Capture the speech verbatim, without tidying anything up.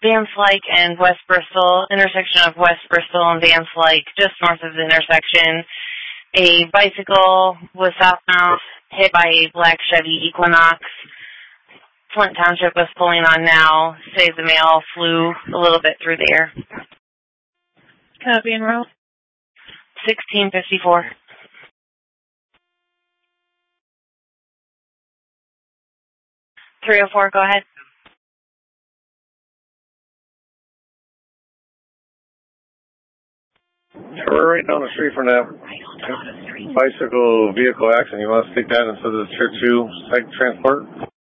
Van Slyke and West Bristol, intersection of West Bristol and Van Slyke, just north of the intersection. A bicycle was southbound, hit by a black Chevy Equinox. Flint Township was pulling on now. Save the Mail flew a little bit through the air. Copy and roll. sixteen fifty-four. three oh four, go ahead. We're right down the street from that bicycle vehicle accident. You want to stick that instead of the tier two psych transport?